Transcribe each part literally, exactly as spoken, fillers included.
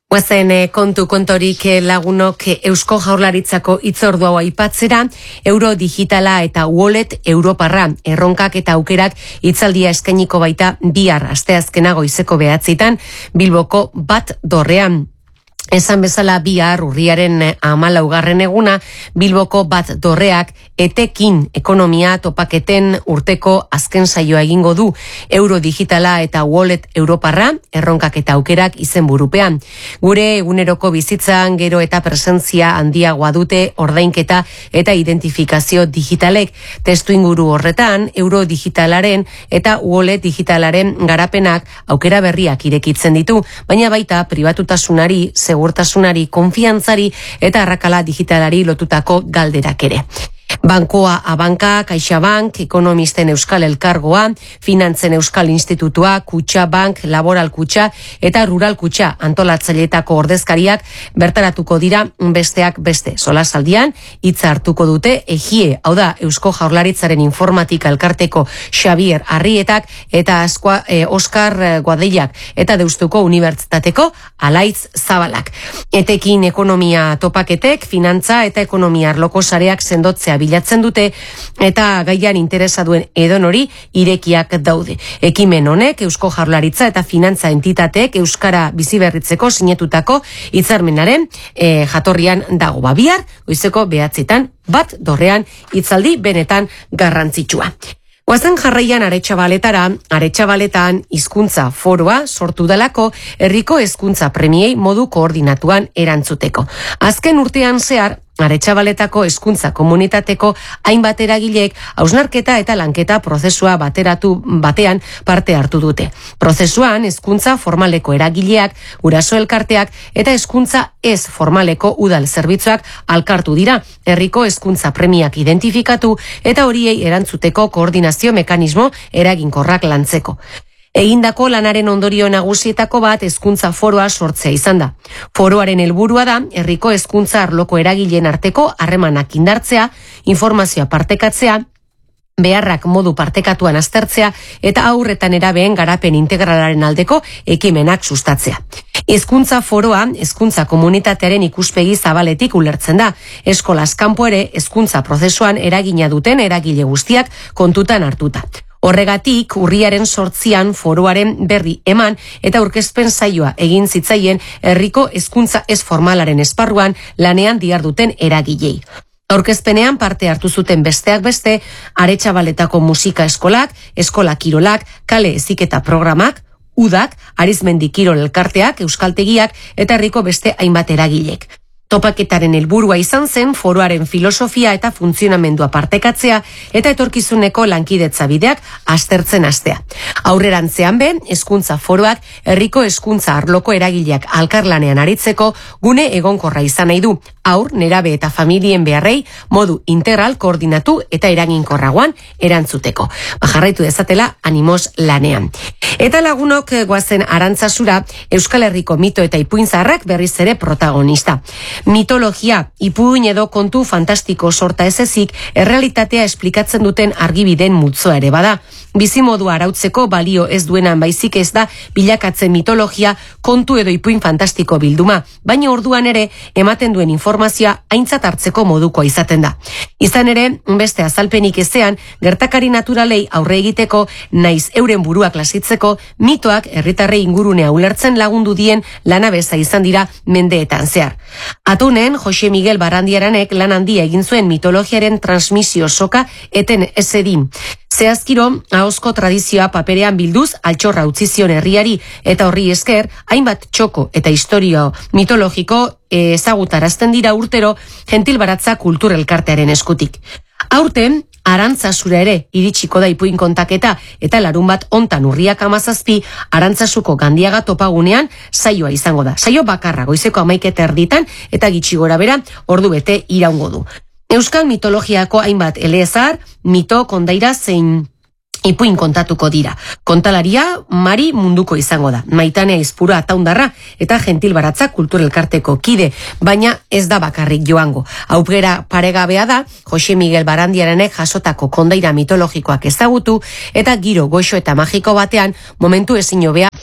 Guazen kontu kontorik lagunok Eusko Jaurlaritzako hitzordu hau aipatzera, euro digitala eta wallet Europarra erronkak eta aukerak hitzaldia eskainiko baita bihar asteazkena goizeko behatzitan Bilboko bat dorrean. Esan bezala bihar urriaren hamalaugarren eguna Bilboko bat dorreak etekin ekonomia topaketen urteko azken saioa egingo du euro digitala eta wallet Europarra erronkak eta aukerak izenburupean. Gure eguneroko bizitzan gero eta presentzia handiagoa dute ordainketa eta identifikazio digitalek. Testu inguru horretan euro digitalaren eta wallet digitalaren garapenak aukera berriak irekitzen ditu, baina baita pribatutasunari, segurtasunari, konfiantzari eta arrakala digitalari lotutako galderak ere. Bankoa Abanka, CaixaBank, Ekonomisten Euskal Elkargoa, Finantzen Euskal Institutua, Kutxabank, Laboral Kutxa eta Rural Kutxa antolatzaileetako ordezkariak bertaratuko dira besteak beste. Solasaldian hitza hartuko dute Ejie, hau da Eusko Jaurlaritzaren informatika elkarteko Xabier Arrietak eta Askoa, eh, Oskar Guadillak eta Deustuko Unibertsitateko Alaitz Zabalak. Etekin ekonomia topaketek, finantza eta ekonomia arloko sareak sendotzea bilatzen dute eta gaian interesa duen edonori irekiak daude. Ekimen honek Eusko Jaurlaritza eta finantza entitateek euskara biziberritzeko sinetutako hitzarmenaren e, jatorrian dago. Bihar goizeko behatzitan bat dorrean hitzaldi benetan garrantzitsua. Guazen jarraian Aretxabaletara, Aretxabaletan hizkuntza foroa sortu dalako herriko hezkuntza premiei modu koordinatuan erantzuteko. Azken urtean zehar, Aretxabaletako hezkuntza komunitateko hainbat eragilek hausnarketa eta lanketa prozesua bateratu batean parte hartu dute. Prozesuan hezkuntza formaleko eragileak, guraso elkarteak eta hezkuntza ez formaleko udal zerbitzuak alkartu dira, herriko hezkuntza premiak identifikatu eta horiei erantzuteko koordinazio mekanismo eraginkorrak lantzeko. Egindako lanaren ondorio nagusietako bat hezkuntza foroa sortzea izan da. Foroaren helburua da herriko hezkuntza arloko eragileen arteko harremanak indartzea, informazioa partekatzea, beharrak modu partekatuan aztertzea eta haur eta nerabeen garapen integralaren aldeko ekimenak sustatzea. Hezkuntza foroa hezkuntza komunitatearen ikuspegi zabaletik ulertzen da. Eskolaz kanpo ere hezkuntza prozesuan eragina duten eragile guztiak kontutan hartuta. Horregatik, urriaren sortzian foroaren berri eman eta aurkezpen saioa egin zitzaien herriko hezkuntza ez formalaren esparruan lanean diharduten eragilei. Aurkezpenean parte hartu zuten besteak beste, Aretxabaletako musika eskolak, eskola kirolak, kale heziketa programak, udak, Arizmendi kirol elkarteak, euskaltegiak eta herriko beste hainbat eragilek. Topaketaren helburua izan zen foroaren filosofia eta funtzionamendua partekatzea eta etorkizuneko lankidetza bideak aztertzen hastea. Aurrerantzean ben, hezkuntza foroak herriko hezkuntza arloko eragileak alkarlanean aritzeko gune egonkorra izan nahi du, haur, nerabe eta familien beharrei modu integral koordinatu eta eraginkorragoan erantzuteko. Bajarraitu dezatela animoz lanean. Eta lagunok goazen Arantzazura, Euskal Herriko mito eta ipuin zaharrak berriz ere protagonista. Mitologia, ipuin edo kontu fantastiko sorta ez ezik, errealitatea esplikatzen duten argibiden multzoa ere bada. Bizimodua arautzeko balio ez duenan baizik ez da bilakatzen mitologia kontu edo ipuin fantastiko bilduma, baina orduan ere ematen duen informazioa aintzat hartzeko modukoa izaten da. Izan ere, beste azalpenik ezean, gertakari naturalei aurre egiteko, naiz euren burua klasitzeko, mitoak herritarrei ingurunea ulertzen lagundu dien lanabeza izan dira mendeetan zehar. Atunen, Jose Miguel Barandiaranek lan handia egin zuen mitologiaren transmisio soka eten ezedin. Zehazkiro, ahozko tradizioa paperean bilduz altxorra utzi zion herriari eta horri esker, hainbat txoko eta historio mitologiko ezagutarazten dira urtero Gentil Baratza Kultur Elkartearen eskutik. Aurten, Arantzazura ere iritsiko da ipuin kontaketa eta larun bat hontan urriak hamazazpi Arantzasuko Gandiaga topagunean saioa izango da. Saio bakarra goizeko hamaiketa erditan eta gitxi gora bera ordu bete iraungo du. Euskal mitologiako hainbat eleazar, mito, kondaira zein ipuin kontatuko dira. Kontalaria Mari Munduko izango da. Maitanea Izpura Ataundarra eta Gentil Baratza Kultur Elkarteko kide, baina ez da bakarrik joango. Aukera paregabea da Jose Miguel Barandiaranek jasotako kondaira mitologikoak ezagutu eta giro goxo eta magiko batean momentu ezin hobea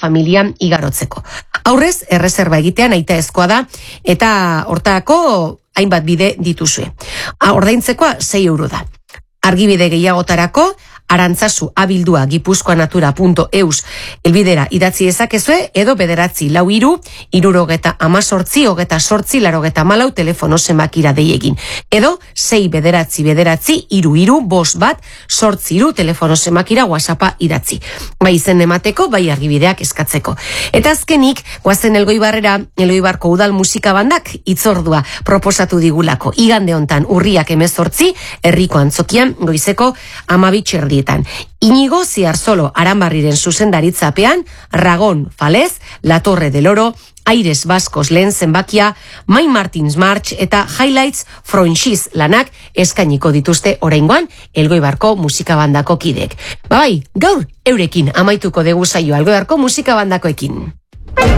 familian igarotzeko. Aurrez, erreserba egitean aita ezkoa da, eta hortako hainbat bide dituzue. Ordaintzekoa sei euro da. Argibide gehiagotarako, Arantzazu abildua gipuzkoanatura punto eus elbidera idatzi ezakezue edo bederatzi lau iru, irurogeta amazortzi, hogeta sortzi, larogeta malau telefono zenbakira deiegin. Edo sei bederatzi bederatzi, iru iru, bos bat, sortzi iru telefono zenbakira WhatsAppa idatzi. Bai izen emateko, bai argibideak eskatzeko. Eta azkenik, guazen Elgoibarrera, Elgoibarko udal musika bandak itzordua proposatu digulako. Igande hontan urriak emezortzi, herriko antzokian, goizeko amabitxerdi. Inigo Ziarzolo Aranbarriren zuzendaritzapean, Ragon Falez, La Torre del Oro, Aires Baskos lehen zenbakia, Mai Martins March eta Highlights Fronxiz lanak eskainiko dituzte oraingoan Elgoibarko musikabandako kidek. Bai, gaur eurekin amaituko dugu saioa Elgoibarko musikabandakoekin.